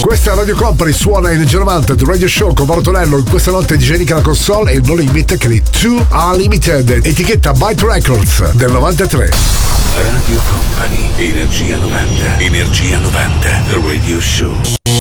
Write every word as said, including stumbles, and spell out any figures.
Questa è Radio Company, suona in novanta The Radio Show con Marotonello. In questa notte di Genica la console e il No Limit che è Too Unlimited, etichetta Byte Records del novantatré. Radio Company, Energia novanta, Energia novanta, The Radio Show.